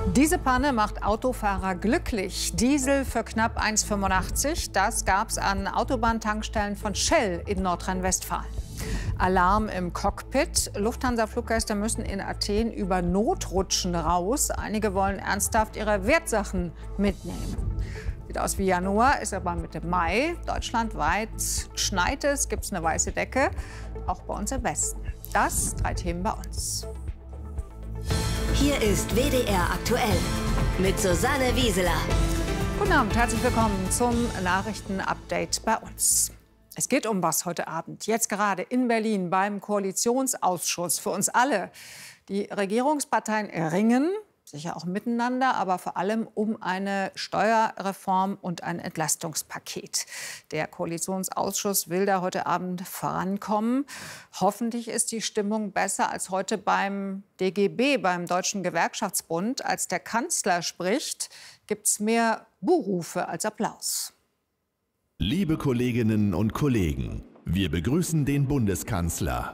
Diese Panne macht Autofahrer glücklich. Diesel für knapp 1,85 €. Das gab's an Autobahntankstellen von Shell in Nordrhein-Westfalen. Alarm im Cockpit. Lufthansa-Fluggäste müssen in Athen über Notrutschen raus. Einige wollen ernsthaft ihre Wertsachen mitnehmen. Sieht aus wie Januar, ist aber Mitte Mai. Deutschlandweit schneit es, gibt es eine weiße Decke. Auch bei uns im Westen. Das 3 Themen bei uns. Hier ist WDR aktuell mit Susanne Wieseler. Guten Abend, herzlich willkommen zum Nachrichtenupdate bei uns. Es geht um was heute Abend, jetzt gerade in Berlin beim Koalitionsausschuss für uns alle. Die Regierungsparteien ringen, sicher auch miteinander, aber vor allem um eine Steuerreform und ein Entlastungspaket. Der Koalitionsausschuss will da heute Abend vorankommen. Hoffentlich ist die Stimmung besser als heute beim DGB, beim Deutschen Gewerkschaftsbund. Als der Kanzler spricht, gibt es mehr Buhrufe als Applaus. Liebe Kolleginnen und Kollegen, wir begrüßen den Bundeskanzler.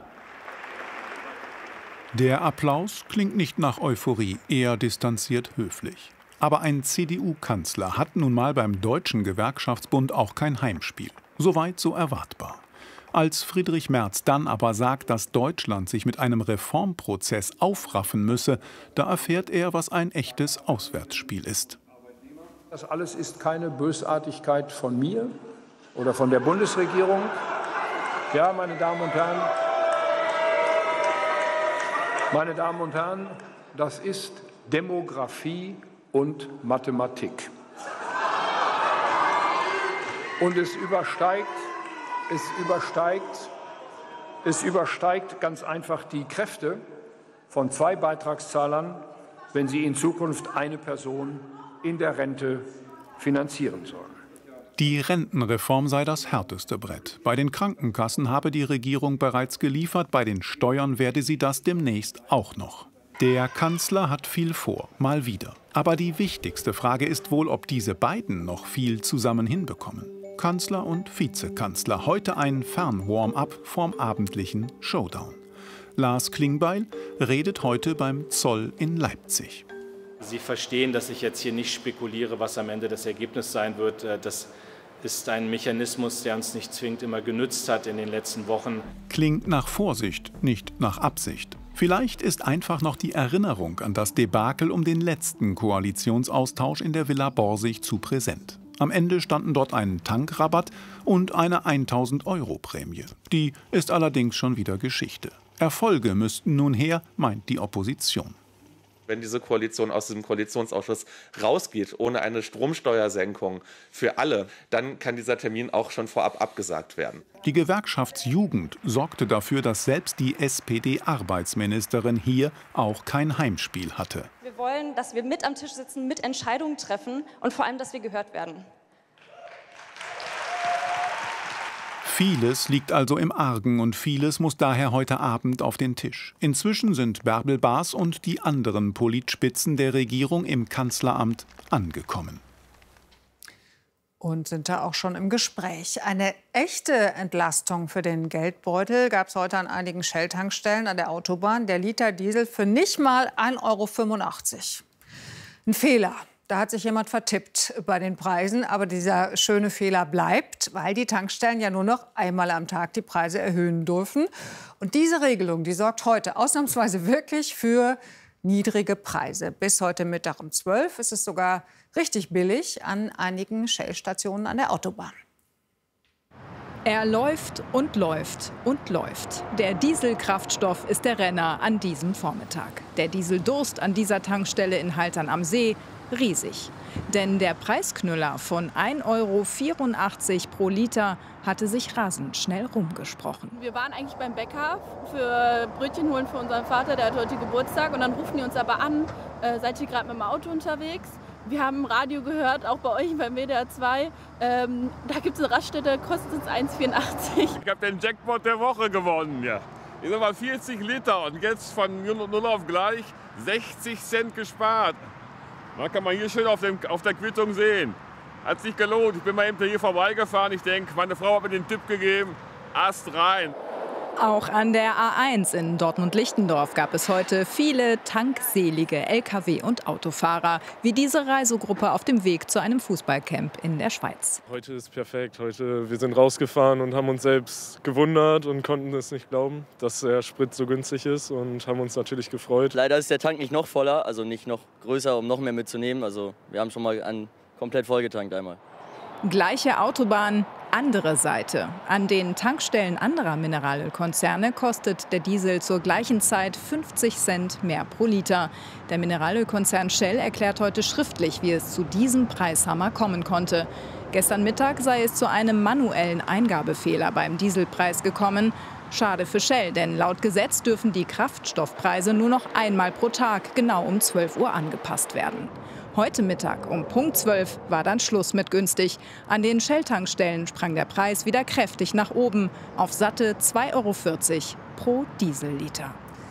Der Applaus klingt nicht nach Euphorie, eher distanziert höflich. Aber ein CDU-Kanzler hat nun mal beim Deutschen Gewerkschaftsbund auch kein Heimspiel. Soweit so erwartbar. Als Friedrich Merz dann aber sagt, dass Deutschland sich mit einem Reformprozess aufraffen müsse, da erfährt er, was ein echtes Auswärtsspiel ist. Das alles ist keine Bösartigkeit von mir oder von der Bundesregierung. Ja, meine Damen und Herren, das ist Demografie und Mathematik. Und es übersteigt ganz einfach die Kräfte von 2 Beitragszahlern, wenn sie in Zukunft eine Person in der Rente finanzieren sollen. Die Rentenreform sei das härteste Brett. Bei den Krankenkassen habe die Regierung bereits geliefert, bei den Steuern werde sie das demnächst auch noch. Der Kanzler hat viel vor, mal wieder. Aber die wichtigste Frage ist wohl, ob diese beiden noch viel zusammen hinbekommen. Kanzler und Vizekanzler, heute ein Fern-Warm-up vorm abendlichen Showdown. Lars Klingbeil redet heute beim Zoll in Leipzig. Sie verstehen, dass ich jetzt hier nicht spekuliere, was am Ende das Ergebnis sein wird. Das ist ein Mechanismus, der uns nicht zwingend immer genützt hat in den letzten Wochen. Klingt nach Vorsicht, nicht nach Absicht. Vielleicht ist einfach noch die Erinnerung an das Debakel um den letzten Koalitionsaustausch in der Villa Borsig zu präsent. Am Ende standen dort ein Tankrabatt und eine 1.000-Euro-Prämie. Die ist allerdings schon wieder Geschichte. Erfolge müssten nun her, meint die Opposition. Wenn diese Koalition aus diesem Koalitionsausschuss rausgeht, ohne eine Stromsteuersenkung für alle, dann kann dieser Termin auch schon vorab abgesagt werden. Die Gewerkschaftsjugend sorgte dafür, dass selbst die SPD-Arbeitsministerin hier auch kein Heimspiel hatte. Wir wollen, dass wir mit am Tisch sitzen, mit Entscheidungen treffen und vor allem, dass wir gehört werden. Vieles liegt also im Argen und vieles muss daher heute Abend auf den Tisch. Inzwischen sind Bärbel Baas und die anderen Politspitzen der Regierung im Kanzleramt angekommen. Und sind da auch schon im Gespräch. Eine echte Entlastung für den Geldbeutel gab es heute an einigen Shell-Tankstellen an der Autobahn. Der Liter Diesel für nicht mal 1,85 €. Ein Fehler. Da hat sich jemand vertippt bei den Preisen. Aber dieser schöne Fehler bleibt, weil die Tankstellen ja nur noch einmal am Tag die Preise erhöhen dürfen. Und diese Regelung, die sorgt heute ausnahmsweise wirklich für niedrige Preise. Bis heute Mittag um 12 ist es sogar richtig billig an einigen Shell-Stationen an der Autobahn. Er läuft und läuft und läuft. Der Dieselkraftstoff ist der Renner an diesem Vormittag. Der Dieseldurst an dieser Tankstelle in Haltern am See riesig. Denn der Preisknüller von 1,84 € pro Liter hatte sich rasend schnell rumgesprochen. Wir waren eigentlich beim Bäcker für Brötchen holen für unseren Vater, der hat heute Geburtstag. Und dann rufen die uns aber an, seid ihr gerade mit dem Auto unterwegs? Wir haben im Radio gehört, auch bei euch beim WDR 2, da gibt es eine Raststätte, kostet es 1,84 €. Ich habe den Jackpot der Woche gewonnen, ja. Ich sag mal 40 Liter und jetzt von 0 auf gleich 60 Cent gespart. Da kann man hier schön auf der Quittung sehen. Hat sich gelohnt. Ich bin mal eben hier vorbeigefahren. Ich denke, meine Frau hat mir den Tipp gegeben, Ast rein. Auch an der A1 in Dortmund-Lichtendorf gab es heute viele tankselige Lkw- und Autofahrer, wie diese Reisegruppe auf dem Weg zu einem Fußballcamp in der Schweiz. Heute ist perfekt. Wir sind rausgefahren und haben uns selbst gewundert und konnten es nicht glauben, dass der Sprit so günstig ist, und haben uns natürlich gefreut. Leider ist der Tank nicht noch voller, also nicht noch größer, um noch mehr mitzunehmen. Also wir haben schon mal komplett vollgetankt einmal. Gleiche Autobahn, andere Seite. An den Tankstellen anderer Mineralölkonzerne kostet der Diesel zur gleichen Zeit 50 Cent mehr pro Liter. Der Mineralölkonzern Shell erklärt heute schriftlich, wie es zu diesem Preishammer kommen konnte. Gestern Mittag sei es zu einem manuellen Eingabefehler beim Dieselpreis gekommen. Schade für Shell, denn laut Gesetz dürfen die Kraftstoffpreise nur noch einmal pro Tag genau um 12 Uhr angepasst werden. Heute Mittag um Punkt 12 war dann Schluss mit günstig. An den Shell-Tankstellen sprang der Preis wieder kräftig nach oben auf satte 2,40 € pro Dieselliter.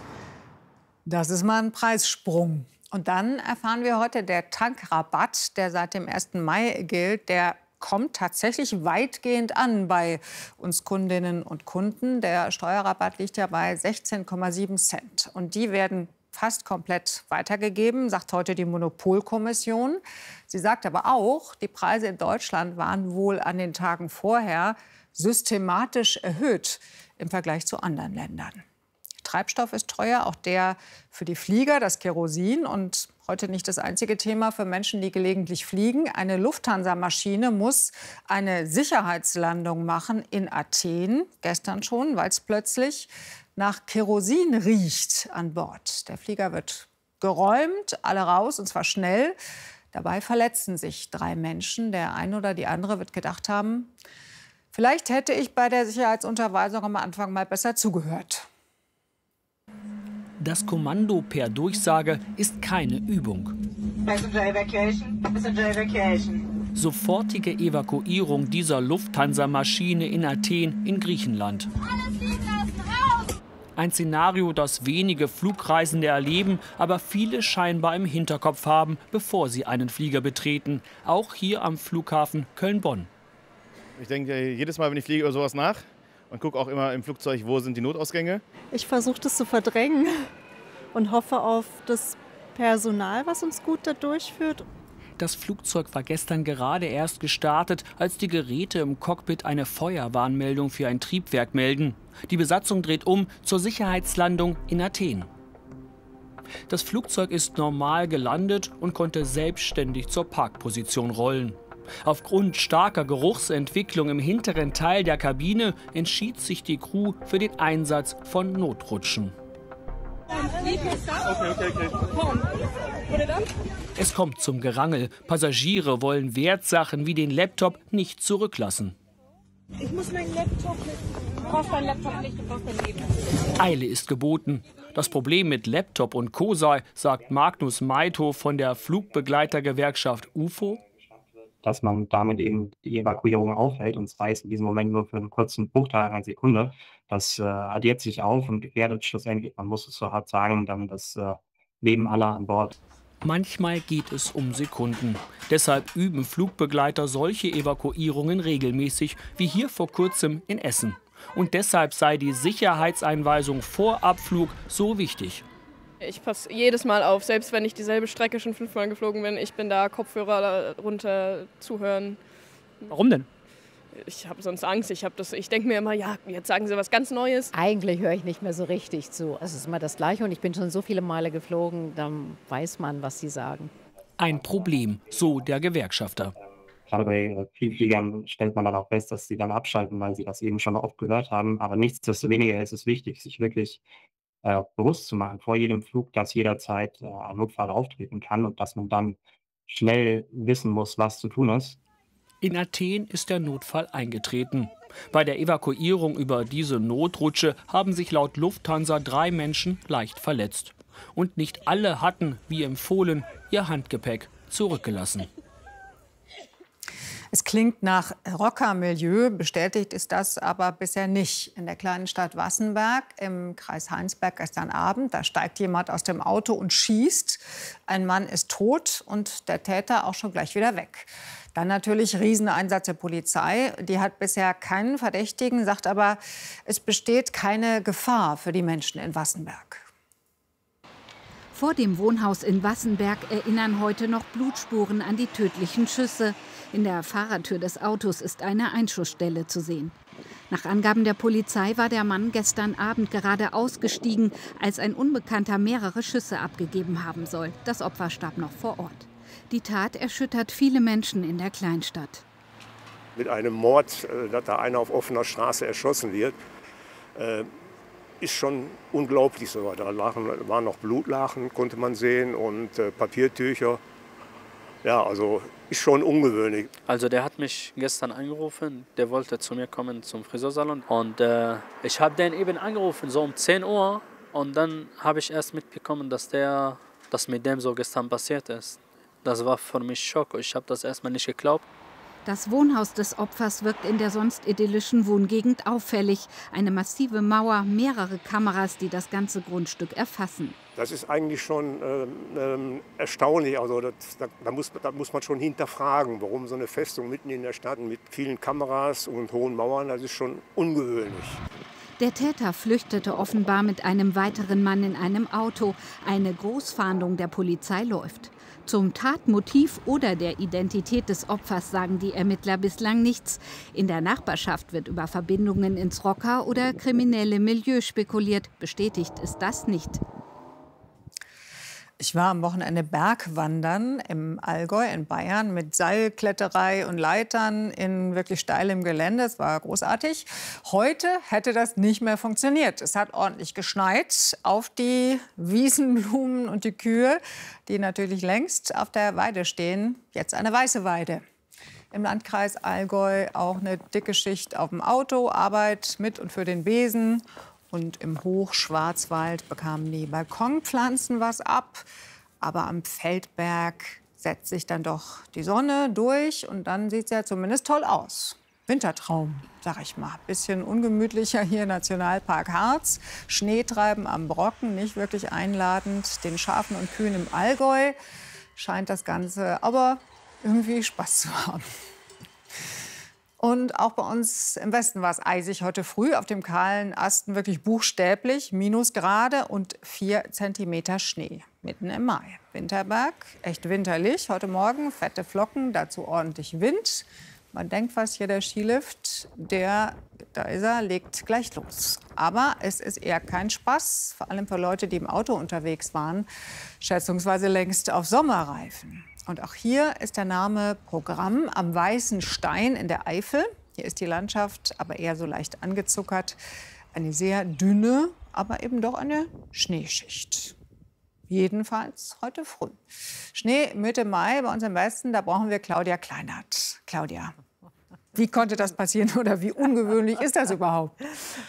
Das ist mal ein Preissprung. Und dann erfahren wir heute, der Tankrabatt, der seit dem 1. Mai gilt, der kommt tatsächlich weitgehend an bei uns Kundinnen und Kunden. Der Steuerrabatt liegt ja bei 16,7 Cent. Und die werden fast komplett weitergegeben, sagt heute die Monopolkommission. Sie sagt aber auch, die Preise in Deutschland waren wohl an den Tagen vorher systematisch erhöht im Vergleich zu anderen Ländern. Treibstoff ist teuer, auch der für die Flieger, das Kerosin. Und heute nicht das einzige Thema für Menschen, die gelegentlich fliegen. Eine Lufthansa-Maschine muss eine Sicherheitslandung machen in Athen, gestern schon, weil es plötzlich nach Kerosin riecht an Bord. Der Flieger wird geräumt, alle raus, und zwar schnell. Dabei verletzen sich 3 Menschen. Der eine oder die andere wird gedacht haben, vielleicht hätte ich bei der Sicherheitsunterweisung am Anfang mal besser zugehört. Das Kommando per Durchsage ist keine Übung. Sofortige Evakuierung dieser Lufthansa-Maschine in Athen in Griechenland. Ein Szenario, das wenige Flugreisende erleben, aber viele scheinbar im Hinterkopf haben, bevor sie einen Flieger betreten. Auch hier am Flughafen Köln-Bonn. Ich denke jedes Mal, wenn ich fliege, über sowas nach und gucke auch immer im Flugzeug, wo sind die Notausgänge. Ich versuche das zu verdrängen und hoffe auf das Personal, was uns gut da durchführt. Das Flugzeug war gestern gerade erst gestartet, als die Geräte im Cockpit eine Feuerwarnmeldung für ein Triebwerk melden. Die Besatzung dreht um zur Sicherheitslandung in Athen. Das Flugzeug ist normal gelandet und konnte selbstständig zur Parkposition rollen. Aufgrund starker Geruchsentwicklung im hinteren Teil der Kabine entschied sich die Crew für den Einsatz von Notrutschen. Es kommt zum Gerangel. Passagiere wollen Wertsachen wie den Laptop nicht zurücklassen. Ich muss meinen Laptop mit. Du brauchst deinen Laptop nicht, du brauchst dein Leben. Eile ist geboten. Das Problem mit Laptop und Co. sei, sagt Magnus Meithof von der Flugbegleitergewerkschaft UFO, dass man damit eben die Evakuierung aufhält, und sei es in diesem Moment nur für einen kurzen Bruchteil einer Sekunde. Das addiert sich auf und gefährdet schlussendlich, man muss es so hart sagen, dann das Leben aller an Bord. Manchmal geht es um Sekunden. Deshalb üben Flugbegleiter solche Evakuierungen regelmäßig, wie hier vor kurzem in Essen. Und deshalb sei die Sicherheitseinweisung vor Abflug so wichtig. Ich passe jedes Mal auf, selbst wenn ich dieselbe Strecke schon 5-mal geflogen bin. Ich bin da, Kopfhörer runter, zuhören. Warum denn? Ich habe sonst Angst. Ich denke mir immer, ja, jetzt sagen sie was ganz Neues. Eigentlich höre ich nicht mehr so richtig zu. Es ist immer das Gleiche und ich bin schon so viele Male geflogen, dann weiß man, was sie sagen. Ein Problem, so der Gewerkschafter. Gerade bei Vielfliegern stellt man dann auch fest, dass sie dann abschalten, weil sie das eben schon oft gehört haben. Aber nichtsdestoweniger ist es wichtig, sich wirklich bewusst zu machen, vor jedem Flug, dass jederzeit ein Notfall auftreten kann und dass man dann schnell wissen muss, was zu tun ist. In Athen ist der Notfall eingetreten. Bei der Evakuierung über diese Notrutsche haben sich laut Lufthansa 3 Menschen leicht verletzt. Und nicht alle hatten, wie empfohlen, ihr Handgepäck zurückgelassen. Es klingt nach Rockermilieu, bestätigt ist das aber bisher nicht. In der kleinen Stadt Wassenberg im Kreis Heinsberg gestern Abend, da steigt jemand aus dem Auto und schießt. Ein Mann ist tot und der Täter auch schon gleich wieder weg. Dann natürlich Rieseneinsatz der Polizei. Die hat bisher keinen Verdächtigen, sagt aber, es besteht keine Gefahr für die Menschen in Wassenberg. Vor dem Wohnhaus in Wassenberg erinnern heute noch Blutspuren an die tödlichen Schüsse. In der Fahrertür des Autos ist eine Einschussstelle zu sehen. Nach Angaben der Polizei war der Mann gestern Abend gerade ausgestiegen, als ein Unbekannter mehrere Schüsse abgegeben haben soll. Das Opfer starb noch vor Ort. Die Tat erschüttert viele Menschen in der Kleinstadt. Mit einem Mord, dass da einer auf offener Straße erschossen wird, ist schon unglaublich. So. Da waren noch Blutlachen, konnte man sehen, und Papiertücher. Ja, also ist schon ungewöhnlich. Also der hat mich gestern angerufen, der wollte zu mir kommen zum Friseursalon. Und ich habe den eben angerufen, so um 10 Uhr. Und dann habe ich erst mitbekommen, dass mit dem so gestern passiert ist. Das war für mich Schock. Ich habe das erstmal nicht geglaubt. Das Wohnhaus des Opfers wirkt in der sonst idyllischen Wohngegend auffällig. Eine massive Mauer, mehrere Kameras, die das ganze Grundstück erfassen. Das ist eigentlich schon erstaunlich. Also da muss man schon hinterfragen, warum so eine Festung mitten in der Stadt mit vielen Kameras und hohen Mauern, das ist schon ungewöhnlich. Der Täter flüchtete offenbar mit einem weiteren Mann in einem Auto. Eine Großfahndung der Polizei läuft. Zum Tatmotiv oder der Identität des Opfers sagen die Ermittler bislang nichts. In der Nachbarschaft wird über Verbindungen ins Rocker- oder kriminelle Milieu spekuliert. Bestätigt ist das nicht. Ich war am Wochenende Bergwandern im Allgäu in Bayern mit Seilkletterei und Leitern in wirklich steilem Gelände. Es war großartig. Heute hätte das nicht mehr funktioniert. Es hat ordentlich geschneit auf die Wiesenblumen und die Kühe, die natürlich längst auf der Weide stehen. Jetzt eine weiße Weide. Im Landkreis Allgäu auch eine dicke Schicht auf dem Auto, Arbeit mit und für den Besen. Und im Hochschwarzwald bekamen die Balkonpflanzen was ab. Aber am Feldberg setzt sich dann doch die Sonne durch. Und dann sieht es ja zumindest toll aus. Wintertraum, sag ich mal. Bisschen ungemütlicher hier, Nationalpark Harz. Schneetreiben am Brocken, nicht wirklich einladend. Den Schafen und Kühen im Allgäu scheint das Ganze aber irgendwie Spaß zu haben. Und auch bei uns im Westen war es eisig heute früh. Auf dem kahlen Asten wirklich buchstäblich Minusgrade und 4 Zentimeter Schnee. Mitten im Mai. Winterberg, echt winterlich. Heute Morgen fette Flocken, dazu ordentlich Wind. Man denkt fast, hier der Skilift, da ist er, legt gleich los. Aber es ist eher kein Spaß, vor allem für Leute, die im Auto unterwegs waren, schätzungsweise längst auf Sommerreifen. Und auch hier ist der Name Programm am Weißen Stein in der Eifel. Hier ist die Landschaft aber eher so leicht angezuckert. Eine sehr dünne, aber eben doch eine Schneeschicht. Jedenfalls heute früh. Schnee Mitte Mai bei uns im Westen, da brauchen wir Claudia Kleinert. Claudia, wie konnte das passieren oder wie ungewöhnlich ist das überhaupt?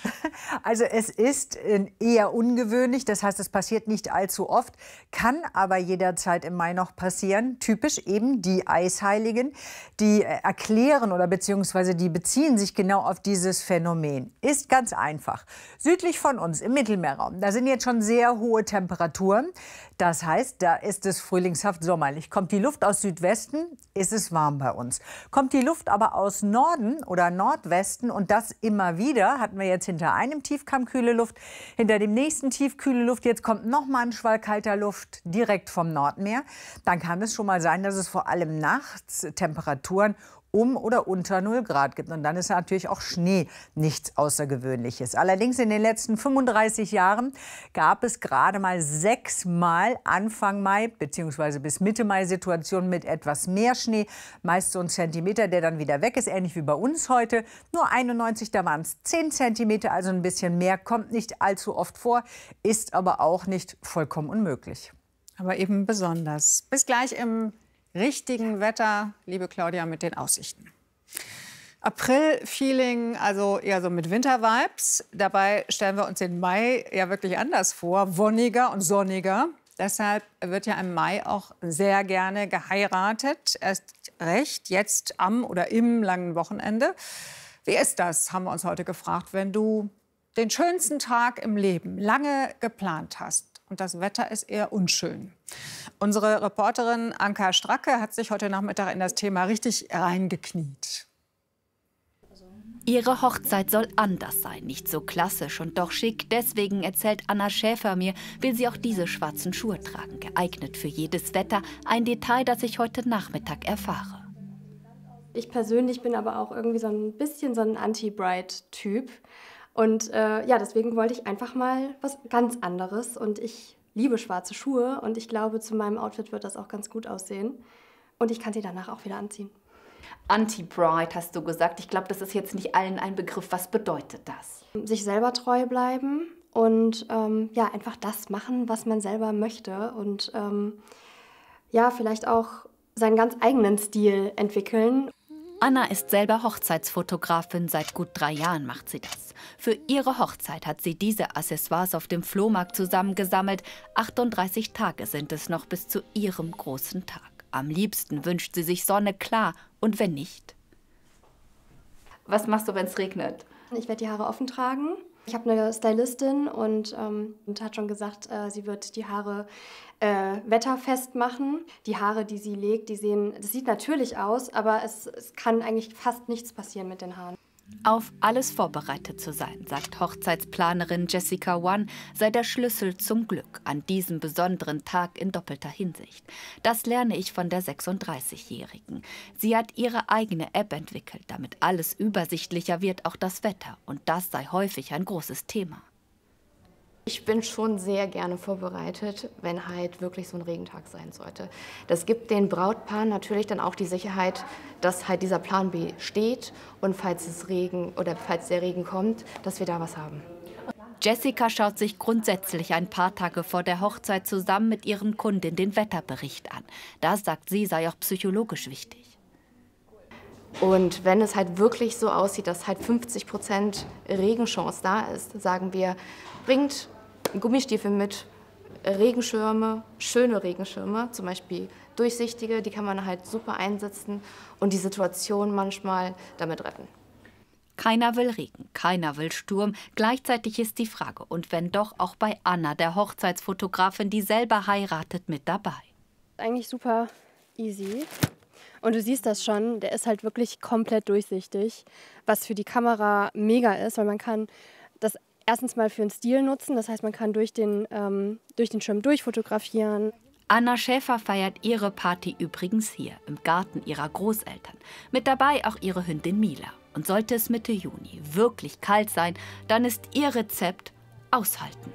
Also es ist eher ungewöhnlich, das heißt, es passiert nicht allzu oft, kann aber jederzeit im Mai noch passieren. Typisch eben die Eisheiligen, die erklären oder beziehungsweise die beziehen sich genau auf dieses Phänomen. Ist ganz einfach. Südlich von uns im Mittelmeerraum, da sind jetzt schon sehr hohe Temperaturen. Das heißt, da ist es frühlingshaft sommerlich. Kommt die Luft aus Südwesten, ist es warm bei uns. Kommt die Luft aber aus Norden oder Nordwesten und das immer wieder, hatten wir jetzt hinter einem Tiefkamm kühle Luft, hinter dem nächsten Tief kühle Luft, jetzt kommt noch mal ein Schwall kalter Luft direkt vom Nordmeer, dann kann es schon mal sein, dass es vor allem nachts Temperaturen um oder unter 0 Grad gibt. Und dann ist natürlich auch Schnee nichts Außergewöhnliches. Allerdings in den letzten 35 Jahren gab es gerade mal 6 Mal Anfang Mai bzw. bis Mitte Mai Situationen mit etwas mehr Schnee. Meist so ein Zentimeter, der dann wieder weg ist, ähnlich wie bei uns heute. Nur 91, da waren es 10 Zentimeter, also ein bisschen mehr. Kommt nicht allzu oft vor, ist aber auch nicht vollkommen unmöglich. Aber eben besonders. Bis gleich im richtigen Wetter, liebe Claudia, mit den Aussichten. April-Feeling, also eher so mit Winter-Vibes. Dabei stellen wir uns den Mai ja wirklich anders vor, wonniger und sonniger. Deshalb wird ja im Mai auch sehr gerne geheiratet. Erst recht jetzt am oder im langen Wochenende. Wie ist das, haben wir uns heute gefragt, wenn du den schönsten Tag im Leben lange geplant hast und das Wetter ist eher unschön. Unsere Reporterin Anka Stracke hat sich heute Nachmittag in das Thema richtig reingekniet. Ihre Hochzeit soll anders sein, nicht so klassisch und doch schick. Deswegen erzählt Anna Schäfer mir, will sie auch diese schwarzen Schuhe tragen, geeignet für jedes Wetter. Ein Detail, das ich heute Nachmittag erfahre. Ich persönlich bin aber auch irgendwie so ein bisschen so ein Anti-Bride-Typ. Und ja, deswegen wollte ich einfach mal was ganz anderes. Und ich liebe schwarze Schuhe und ich glaube, zu meinem Outfit wird das auch ganz gut aussehen. Und ich kann sie danach auch wieder anziehen. Anti-Bride hast du gesagt. Ich glaube, das ist jetzt nicht allen ein Begriff. Was bedeutet das? Sich selber treu bleiben und ja, einfach das machen, was man selber möchte. Und ja, vielleicht auch seinen ganz eigenen Stil entwickeln. Anna ist selber Hochzeitsfotografin. Seit gut 3 Jahren macht sie das. Für ihre Hochzeit hat sie diese Accessoires auf dem Flohmarkt zusammengesammelt. 38 Tage sind es noch bis zu ihrem großen Tag. Am liebsten wünscht sie sich Sonne, klar. Und wenn nicht? Was machst du, wenn es regnet? Ich werde die Haare offen tragen. Ich habe eine Stylistin und hat schon gesagt, sie wird die Haare wetterfest machen. Die Haare, die sie legt, das sieht natürlich aus, aber es kann eigentlich fast nichts passieren mit den Haaren. Auf alles vorbereitet zu sein, sagt Hochzeitsplanerin Jessica One, sei der Schlüssel zum Glück an diesem besonderen Tag in doppelter Hinsicht. Das lerne ich von der 36-Jährigen. Sie hat ihre eigene App entwickelt, damit alles übersichtlicher wird, auch das Wetter. Und das sei häufig ein großes Thema. Ich bin schon sehr gerne vorbereitet, wenn halt wirklich so ein Regentag sein sollte. Das gibt den Brautpaaren natürlich dann auch die Sicherheit, dass halt dieser Plan B steht und falls der Regen kommt, dass wir da was haben. Jessica schaut sich grundsätzlich ein paar Tage vor der Hochzeit zusammen mit ihren Kunden den Wetterbericht an. Das, sagt sie, sei auch psychologisch wichtig. Und wenn es halt wirklich so aussieht, dass halt 50% Regenchance da ist, sagen wir, bringt Gummistiefel mit, Regenschirme, schöne Regenschirme, zum Beispiel durchsichtige, die kann man halt super einsetzen und die Situation manchmal damit retten. Keiner will Regen, keiner will Sturm. Gleichzeitig ist die Frage, und wenn doch, auch bei Anna, der Hochzeitsfotografin, die selber heiratet, mit dabei. Eigentlich super easy. Und du siehst das schon, der ist halt wirklich komplett durchsichtig, was für die Kamera mega ist, weil man kann das erstens mal für den Stil nutzen, das heißt, man kann durch den Schirm durchfotografieren. Anna Schäfer feiert ihre Party übrigens hier, im Garten ihrer Großeltern. Mit dabei auch ihre Hündin Mila. Und sollte es Mitte Juni wirklich kalt sein, dann ist ihr Rezept aushalten.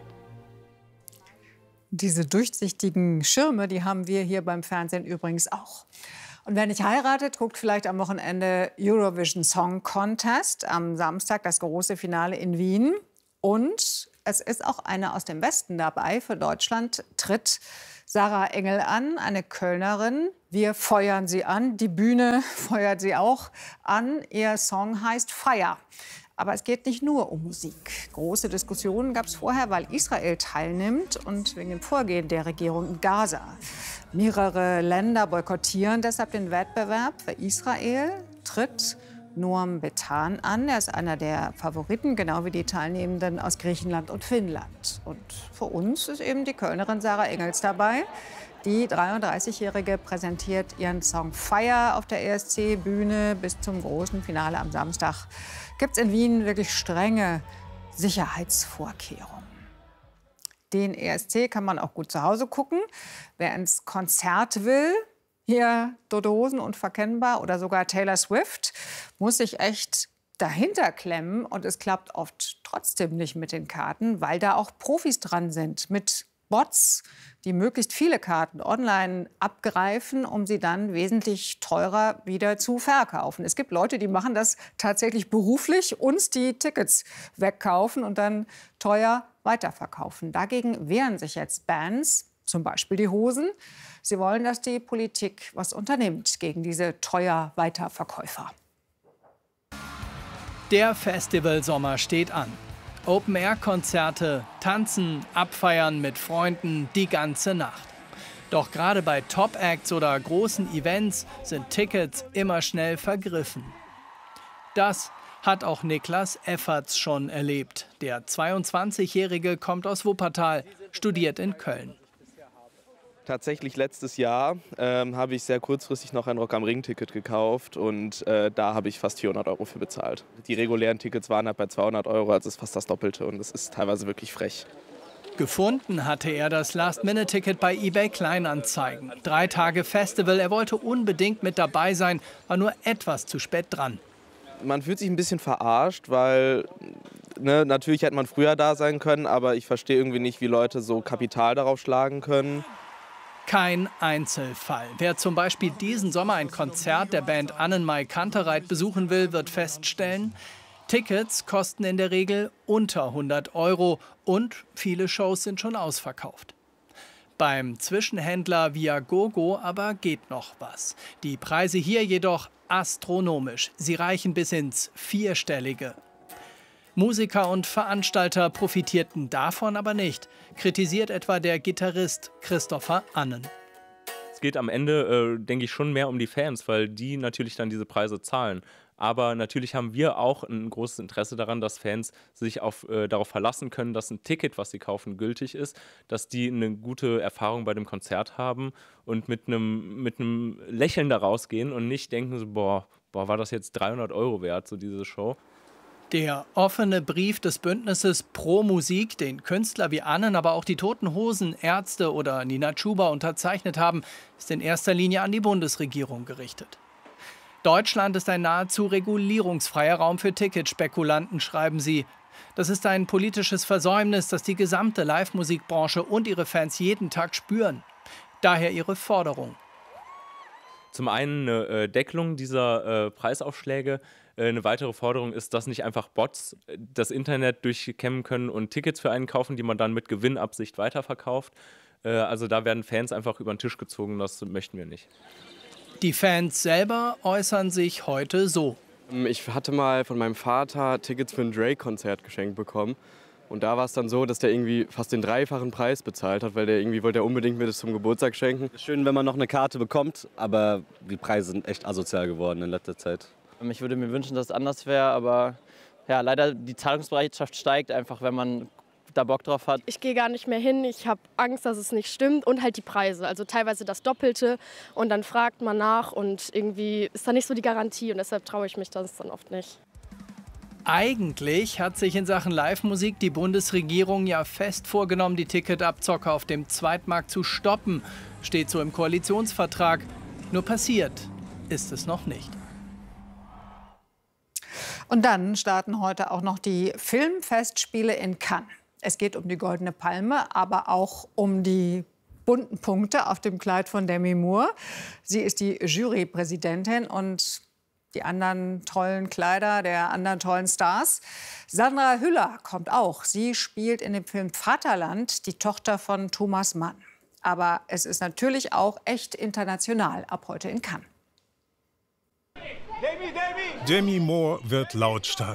Diese durchsichtigen Schirme, die haben wir hier beim Fernsehen übrigens auch. Und wer nicht heiratet, guckt vielleicht am Wochenende Eurovision Song Contest. Am Samstag das große Finale in Wien. Und es ist auch eine aus dem Westen dabei. Für Deutschland tritt Sarah Engel an, eine Kölnerin. Wir feuern sie an. Die Bühne feuert sie auch an. Ihr Song heißt Fire. Aber es geht nicht nur um Musik. Große Diskussionen gab es vorher, weil Israel teilnimmt und wegen dem Vorgehen der Regierung in Gaza. Mehrere Länder boykottieren deshalb den Wettbewerb. Für Israel tritt Noam Betan an. Er ist einer der Favoriten, genau wie die Teilnehmenden aus Griechenland und Finnland. Und für uns ist eben die Kölnerin Sarah Engels dabei. Die 33-Jährige präsentiert ihren Song Fire auf der ESC-Bühne. Bis zum großen Finale am Samstag gibt es in Wien wirklich strenge Sicherheitsvorkehrungen. Den ESC kann man auch gut zu Hause gucken. Wer ins Konzert will, hier Tote Hosen unverkennbar oder sogar Taylor Swift, muss sich echt dahinter klemmen. Und es klappt oft trotzdem nicht mit den Karten, weil da auch Profis dran sind mit Bots, die möglichst viele Karten online abgreifen, um sie dann wesentlich teurer wieder zu verkaufen. Es gibt Leute, die machen das tatsächlich beruflich, uns die Tickets wegkaufen und dann teuer weiterverkaufen. Dagegen wehren sich jetzt Bands, zum Beispiel die Hosen. Sie wollen, dass die Politik was unternimmt gegen diese teuer Weiterverkäufer. Der Festivalsommer steht an. Open-Air-Konzerte, tanzen, abfeiern mit Freunden die ganze Nacht. Doch gerade bei Top-Acts oder großen Events sind Tickets immer schnell vergriffen. Das hat auch Niklas Efferts schon erlebt. Der 22-Jährige kommt aus Wuppertal, studiert in Köln. Tatsächlich letztes Jahr habe ich sehr kurzfristig noch ein Rock am Ring-Ticket gekauft und da habe ich fast 400 € für bezahlt. Die regulären Tickets waren halt bei 200 €, also ist fast das Doppelte und das ist teilweise wirklich frech. Gefunden hatte er das Last-Minute-Ticket bei eBay Kleinanzeigen. 3 Tage Festival, er wollte unbedingt mit dabei sein, war nur etwas zu spät dran. Man fühlt sich ein bisschen verarscht, weil natürlich hätte man früher da sein können, aber ich verstehe irgendwie nicht, wie Leute so Kapital darauf schlagen können. Kein Einzelfall. Wer zum Beispiel diesen Sommer ein Konzert der Band Annenmai Kantereit besuchen will, wird feststellen, Tickets kosten in der Regel unter 100 € und viele Shows sind schon ausverkauft. Beim Zwischenhändler Viagogo aber geht noch was. Die Preise hier jedoch astronomisch. Sie reichen bis ins Vierstellige. Musiker und Veranstalter profitierten davon aber nicht, kritisiert etwa der Gitarrist Christopher Annen. Es geht am Ende, denke ich, schon mehr um die Fans, weil die natürlich dann diese Preise zahlen. Aber natürlich haben wir auch ein großes Interesse daran, dass Fans sich darauf verlassen können, dass ein Ticket, was sie kaufen, gültig ist, dass die eine gute Erfahrung bei dem Konzert haben und mit einem Lächeln da rausgehen und nicht denken so, boah, war das jetzt 300 € wert, so diese Show. Der offene Brief des Bündnisses Pro Musik, den Künstler wie Annen, aber auch die Toten Hosen, Ärzte oder Nina Chuba unterzeichnet haben, ist in erster Linie an die Bundesregierung gerichtet. Deutschland ist ein nahezu regulierungsfreier Raum für Ticketspekulanten, schreiben sie. Das ist ein politisches Versäumnis, das die gesamte Live-Musikbranche und ihre Fans jeden Tag spüren. Daher ihre Forderung. Zum einen eine Deckelung dieser Preisaufschläge. Eine weitere Forderung ist, dass nicht einfach Bots das Internet durchkämmen können und Tickets für einen kaufen, die man dann mit Gewinnabsicht weiterverkauft. Also da werden Fans einfach über den Tisch gezogen, das möchten wir nicht. Die Fans selber äußern sich heute so. Ich hatte mal von meinem Vater Tickets für ein Drake-Konzert geschenkt bekommen. Und da war es dann so, dass der irgendwie fast den 3-fachen Preis bezahlt hat, weil der irgendwie wollte er unbedingt mir das zum Geburtstag schenken. Schön, wenn man noch eine Karte bekommt, aber die Preise sind echt asozial geworden in letzter Zeit. Ich würde mir wünschen, dass es anders wäre, aber ja, leider die Zahlungsbereitschaft steigt einfach, wenn man da Bock drauf hat. Ich gehe gar nicht mehr hin, ich habe Angst, dass es nicht stimmt und halt die Preise, also teilweise das Doppelte und dann fragt man nach und irgendwie ist da nicht so die Garantie und deshalb traue ich mich das dann oft nicht. Eigentlich hat sich in Sachen Live-Musik die Bundesregierung ja fest vorgenommen, die Ticketabzocke auf dem Zweitmarkt zu stoppen. Steht so im Koalitionsvertrag. Nur passiert ist es noch nicht. Und dann starten heute auch noch die Filmfestspiele in Cannes. Es geht um die Goldene Palme, aber auch um die bunten Punkte auf dem Kleid von Demi Moore. Sie ist die Jurypräsidentin und die anderen tollen Kleider der anderen tollen Stars. Sandra Hüller kommt auch. Sie spielt in dem Film Vaterland die Tochter von Thomas Mann. Aber es ist natürlich auch echt international ab heute in Cannes. Demi Moore wird lautstark.